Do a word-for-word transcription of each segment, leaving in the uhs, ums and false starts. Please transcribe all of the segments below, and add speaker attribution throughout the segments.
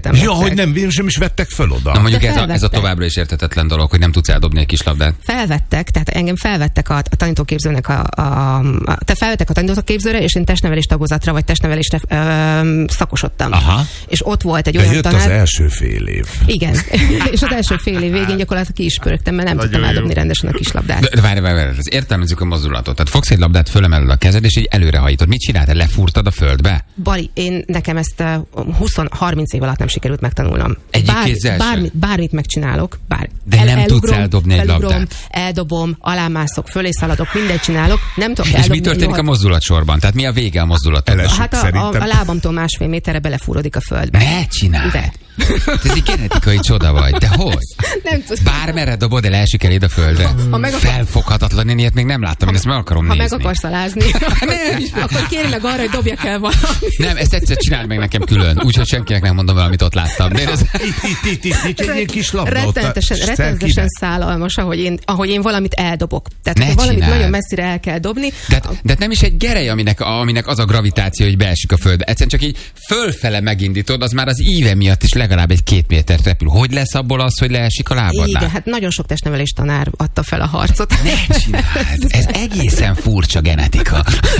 Speaker 1: ketten
Speaker 2: Ja, hogy nem, nem is vettek föl oda.
Speaker 3: Na mondjuk ez a, ez a továbbra is érthetetlen dolog, hogy nem tudsz eldobni egy kislabdát.
Speaker 1: Felvettek, tehát engem felvettek a, a tanítóképzőnek a, a, a te felvettek a tanítóképzőre, és én testnevelés tagozatra vagy testnevelésre ö, szakosodtam.
Speaker 2: Aha.
Speaker 1: És ott volt egy
Speaker 2: De
Speaker 1: olyan
Speaker 2: jött
Speaker 1: tanár.
Speaker 2: az első fél év.
Speaker 1: Igen. És az első fél év végén gyakorlatilag ki is pörögtem, mert nem
Speaker 2: Nagyon
Speaker 1: tudtam
Speaker 2: jó.
Speaker 1: eldobni rendesen a kislabdát.
Speaker 3: De, de várj, várj, várj, ez értelmezzük a mozdulatot. Tehát fogsz egy labdát, fölemeled a kezed, és így előrehajítod. Mit csináltad? Lefúrtad a földbe?
Speaker 1: Bari, én nekem ezt húsz-harminc év alatt nem sikerült megtanulnom.
Speaker 3: Egyik
Speaker 1: Bár,
Speaker 3: kézzel sem?
Speaker 1: bármit, bármit megcsinálok, bár
Speaker 3: De
Speaker 1: el,
Speaker 3: nem
Speaker 1: elugrom,
Speaker 3: tudsz eldobni egy
Speaker 1: felugrom,
Speaker 3: labdát.
Speaker 1: eldobom, alámászok, fölé szaladok, mindent csinálok, nem tudok
Speaker 3: És
Speaker 1: eldobni.
Speaker 3: mi történik a
Speaker 1: nyolc-
Speaker 3: mozdulatsorban? Tehát mi a vége a mozdulatot?
Speaker 2: Eles-
Speaker 1: Hát a, a,
Speaker 2: Szerintem.
Speaker 1: a lábamtól másfél méterre belefúrodik a földbe.
Speaker 3: Ne csináld!
Speaker 1: De.
Speaker 3: Ez egy genetikai csoda vagy. De hogy?
Speaker 1: Nem tudom.
Speaker 3: Bármerre dobod, de leesik eléd a földre.
Speaker 1: Ha meg akar-
Speaker 3: Felfoghatatlan, én ilyet még nem láttam, én ezt meg akarom
Speaker 1: Ha
Speaker 3: nézni.
Speaker 1: meg akarsz alázni, akkor kérj meg arra, hogy dobjak el valamit.
Speaker 3: Nem, ezt egyszer csináld meg nekem külön, úgyhogy senkinek nem mondom el, amit ott láttam. De ez...
Speaker 2: Itt, itt, itt, itt, itt egy ilyen kis labda. ott a
Speaker 1: Rettenetesen, rettenetesen
Speaker 2: szerkiben.
Speaker 1: szállalmas, ahogy én, ahogy én valamit eldobok. Tehát,
Speaker 3: Ne
Speaker 1: ha valamit
Speaker 3: csináld.
Speaker 1: nagyon messzire el kell dobni,
Speaker 3: De, de nem is egy gerej, aminek, aminek az a gravitáció, hogy beesik a földbe. Egyszerűen csak így fölfele megindítod, az már az íve miatt is legalább egy két métert repül. Hogy lesz abból az, hogy leesik a lábadnál?
Speaker 1: igen, hát nagyon sok testnevelés tanár adta fel a harcot.
Speaker 3: Ne csináld! Ez egészen furcsa genetika.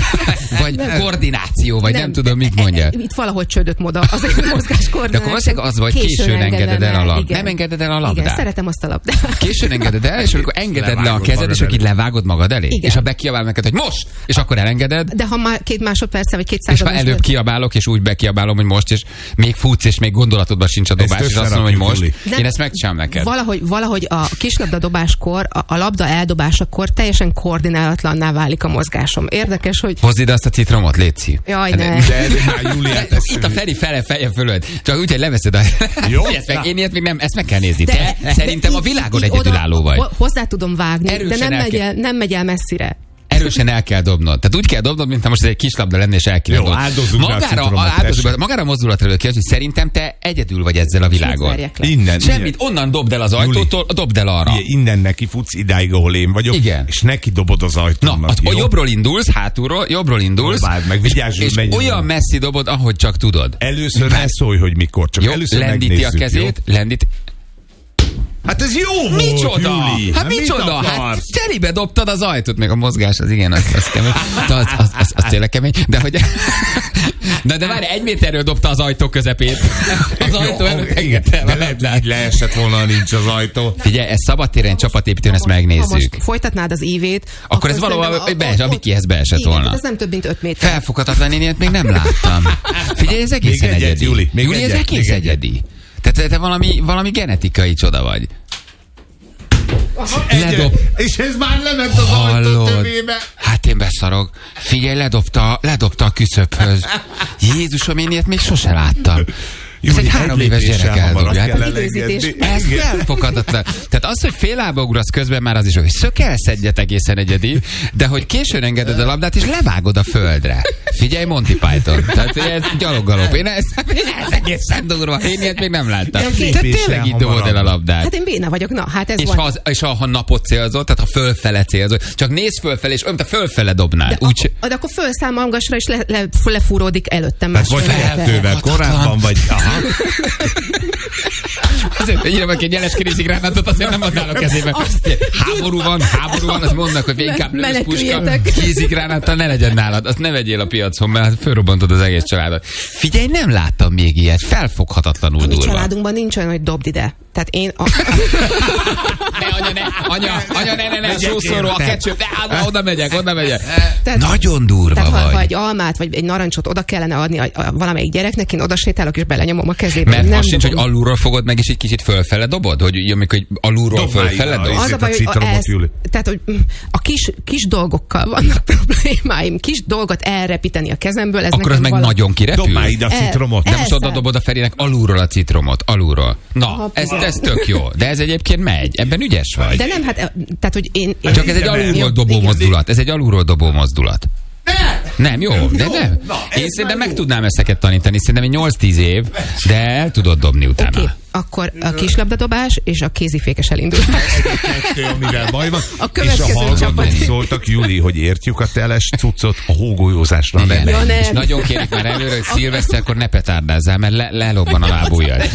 Speaker 3: Vagy koordináció, vagy nem, nem tudom, mit mondja.
Speaker 1: Itt valahogy csődött moda az egy mozgáskoordináció.
Speaker 3: De akkor valószínűleg az vagy, későn engeded el a labdát. Nem engeded el a labdát.
Speaker 1: Igen, szeretem azt a labdát.
Speaker 3: Későn engeded el, és amikor engeded le a
Speaker 2: Levágod
Speaker 3: kezed,
Speaker 2: magad
Speaker 3: és akkor így
Speaker 2: elé.
Speaker 3: levágod magad elé.
Speaker 1: Igen.
Speaker 3: És ha bekiabál neked, hogy most, és akkor elengeded,
Speaker 1: De ha már két másodperccel, vagy két
Speaker 3: és ha
Speaker 1: századon
Speaker 3: előbb kiabálok, és úgy bekiabálom, hogy most, és még futsz, és még gondolatodban sincs a dobás,
Speaker 2: Ezt
Speaker 3: és azt mondom, hogy most,
Speaker 2: összerakjuk,
Speaker 1: Nem.
Speaker 3: én ezt megcsinálom neked.
Speaker 1: Valahogy, valahogy a kislabda dobáskor, a, a labda eldobásakor teljesen koordinálatlanná válik a mozgásom. Érdekes, hogy
Speaker 3: Hozd ide azt a citromot, létszi.
Speaker 1: jaj,
Speaker 3: Hát,
Speaker 1: ne.
Speaker 2: De ez már Júliát ezt...
Speaker 3: Itt a Feri fele feje fölött. Csak úgy, hogy leveszed a...
Speaker 2: Jó.
Speaker 3: Ezt meg, én ilyet még nem, ezt meg kell nézni.
Speaker 1: De-
Speaker 3: Te szerintem
Speaker 1: de
Speaker 3: a
Speaker 1: így-
Speaker 3: világon
Speaker 1: így
Speaker 3: egyedülálló
Speaker 1: oda
Speaker 3: vagy.
Speaker 1: ho- Hozzá tudom vágni,
Speaker 3: Erősen
Speaker 1: de nem
Speaker 3: el
Speaker 1: megy,
Speaker 3: kell-
Speaker 1: el, nem megy el messzire.
Speaker 3: Erősen el kell dobnod. Tehát úgy kell dobnod, mintha most ez egy kislabda lenne, és el kéne
Speaker 2: Jó,
Speaker 3: dobnod.
Speaker 2: áldozzuk be a
Speaker 3: magára,
Speaker 2: citromot,
Speaker 3: áldozzuk be-
Speaker 2: tessék.
Speaker 3: magára a mozdulatra ki, hogy szerintem te egyedül vagy ezzel a világon.
Speaker 1: verjek le.
Speaker 2: Innen,
Speaker 3: Semmit, onnan dobd el az ajtótól, dobd el arra.
Speaker 2: Ugye, innen neki futsz idáig, ahol én vagyok,
Speaker 3: Igen.
Speaker 2: és neki dobod az
Speaker 3: Na,
Speaker 2: ajtónak.
Speaker 3: az,
Speaker 2: jó?
Speaker 3: jobbról indulsz, hátulról, jobbról indulsz,
Speaker 2: Próbáld meg, vigyázz,
Speaker 3: és, és
Speaker 2: menjen
Speaker 3: olyan
Speaker 2: onnan.
Speaker 3: messzi dobod, ahogy csak tudod.
Speaker 2: Először ne szólj, hogy mikor, csak
Speaker 3: Jó,
Speaker 2: először
Speaker 3: lendíti a
Speaker 2: megnézzük,
Speaker 3: kezét,
Speaker 2: jó?
Speaker 3: lendít.
Speaker 2: Hát ez jó volt,
Speaker 3: Micsoda?
Speaker 2: Júli!
Speaker 3: Hát
Speaker 2: mit
Speaker 3: micsoda? Hát
Speaker 2: akarsz?
Speaker 3: cserébe dobtad az ajtót, meg a mozgás, az igen, az, az kemény. De az, az, az, az tényleg kemény. De hogy... Na de várj, egy méterről dobta az ajtó közepét. Az ajtó előtt engedte el
Speaker 2: De
Speaker 3: a
Speaker 2: lehet,
Speaker 3: labdát.
Speaker 2: így leesett volna, ha nincs az ajtó.
Speaker 3: Figyelj, ez szabadtéren csapatépítőn, ezt
Speaker 1: Ha most
Speaker 3: megnézzük.
Speaker 1: folytatnád az ívét,
Speaker 3: Akkor ez
Speaker 1: szerintem
Speaker 3: valahol bees- a Vikihez beesett
Speaker 1: igen,
Speaker 3: volna.
Speaker 1: hát ez nem több, mint öt méter.
Speaker 3: Felfoghatatlan, én ilyet még nem láttam. Figyelj, ez egészen
Speaker 2: Még egyet,
Speaker 3: egyedi.
Speaker 2: Júli, még
Speaker 3: Júli, ez
Speaker 2: egyet,
Speaker 3: egész
Speaker 2: még egyet.
Speaker 3: egyedi. Tehát te, te valami, valami genetikai csoda vagy. Ledob...
Speaker 2: És ez már lement az ajtó
Speaker 3: Hallod?
Speaker 2: tövébe.
Speaker 3: Hát én beszarok. Figyelj, ledobta, ledobta a küszöbhöz. Jézusom, én ilyet még sose láttam. Ez
Speaker 2: Júli,
Speaker 3: egy három
Speaker 2: egy
Speaker 3: éves
Speaker 2: lépéssel
Speaker 3: gyerek
Speaker 2: hamarabb
Speaker 3: eldobja.
Speaker 2: kell
Speaker 3: Hát
Speaker 1: Időzítés.
Speaker 2: elengedni.
Speaker 3: ez
Speaker 2: Igen.
Speaker 3: felfoghatatlan. Tehát az, hogy fél lába ugrasz közben már az is, hogy szökelsz egyet egészen egyedi, de hogy későn engeded a labdát, és levágod a földre. Figyelj, Monty Python. Tehát ez gyaloggalop. Én ez, ez egészen durva. Én ilyet még nem láttam.
Speaker 1: Nem, két
Speaker 3: Tehát
Speaker 2: lépéssel
Speaker 3: tényleg így dobod el a labdát.
Speaker 1: Hát én béna vagyok, na, hát ez
Speaker 3: És
Speaker 1: van.
Speaker 3: ha, az, és ha, ha napot célzol, tehát ha fölfele célzol, csak nézz fölfele, és olyan, te fölfele dobnál.
Speaker 1: De,
Speaker 3: Úgy,
Speaker 1: akkor, de akkor fölszáll magasra, és le, le, lefúródik előttem.
Speaker 2: Hát vagy
Speaker 1: másfél méterre.
Speaker 2: kettővel korábban, vagy... Aha.
Speaker 3: azért írja meg egy jeles kézigránátot, azért nem adnál a kezébe. Háború van, háború van, azt mondnak, hogy inkább lősz puska,
Speaker 1: Meneküljetek.
Speaker 3: kézigránáttal ne legyen nálad, azt ne vegyél a piacon, mert hát fölrobbantod az egész családot. Figyelj, nem láttam még ilyet, felfoghatatlanul
Speaker 1: A mi
Speaker 3: durva.
Speaker 1: családunkban nincs olyan, hogy dobd ide. Tehát én... A...
Speaker 3: Ne, anya, ne, anya, anya, ne, ne, ne, sószoró, a ketchup, ne, oda megyek, oda megyek.
Speaker 1: Tehát,
Speaker 3: Nagyon durva
Speaker 1: tehát ha,
Speaker 3: vagy.
Speaker 1: ha egy almát, vagy egy narancsot oda kellene adni a, a, valamelyik gyereknek, én oda sétálok, és belenyomom a kezébe.
Speaker 3: Mert
Speaker 1: nem
Speaker 3: az sincs, hogy
Speaker 1: dobom.
Speaker 3: alulról fogod meg, és egy kicsit fölfele dobod? Hogy amikor hogy alulról
Speaker 2: Dobd már
Speaker 3: fölfele
Speaker 2: ide,
Speaker 3: dobod?
Speaker 1: Az a
Speaker 2: a
Speaker 1: baj, hogy
Speaker 2: citromot,
Speaker 1: ez,
Speaker 2: Júli.
Speaker 1: tehát, hogy mm, a kis, kis dolgokkal vannak problémáim. Kis dolgot elrepíteni a kezemből, ez
Speaker 3: Akkor az
Speaker 1: nekem
Speaker 3: meg
Speaker 1: vala-
Speaker 3: nagyon kirepül?
Speaker 2: Dob már ide a
Speaker 1: El-
Speaker 2: citromot.
Speaker 3: De most
Speaker 1: Elszáll.
Speaker 3: oda dobod a Ferinek alulról a citromot, alulról. Na,
Speaker 1: Aha,
Speaker 3: ez,
Speaker 1: pizza.
Speaker 3: ez tök jó. De ez egyébként megy. Ebben ügyes vagy.
Speaker 1: De nem, hát, tehát, hogy én... én
Speaker 3: Csak ez egy
Speaker 2: Igen,
Speaker 3: alulról
Speaker 1: jó,
Speaker 3: dobó
Speaker 1: igen.
Speaker 3: mozdulat. Ez egy alulról dobó mozdulat. Nem, jó, de nem. Én szerintem meg tudnám ezeket tanítani. Szerintem egy nyolc-tíz év, de el tudod dobni utána.
Speaker 1: Oké, okay. Akkor a kislabdadobás és a kézifékes elindulás.
Speaker 2: Kettő, amivel baj van.
Speaker 1: A következő
Speaker 2: és a hallgatók
Speaker 1: csapat.
Speaker 2: szóltak, Júli, hogy értjük a teles cuccot, a hógolyózásra
Speaker 3: Igen.
Speaker 2: nem.
Speaker 1: Ja, nem.
Speaker 3: És nagyon kérjük már előre, hogy szilveszterkor ne petárdázzál, mert le, lelobban a lábujjad.